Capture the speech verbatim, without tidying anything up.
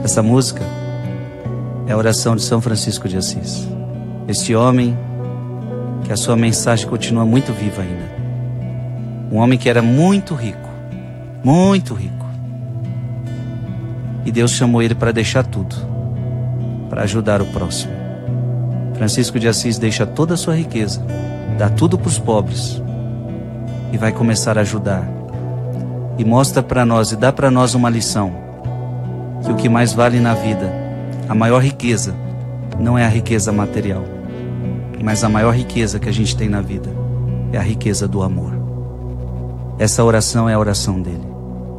Essa música é a oração de São Francisco de Assis. Este homem que a sua mensagem continua muito viva ainda. Um homem que era muito rico, muito rico. E Deus chamou ele para deixar tudo, para ajudar o próximo. Francisco de Assis deixa toda a sua riqueza, dá tudo para os pobres e vai começar a ajudar. E mostra para nós e dá para nós uma lição, que o que mais vale na vida, a maior riqueza, não é a riqueza material, mas a maior riqueza que a gente tem na vida é a riqueza do amor. Essa oração é a oração dele.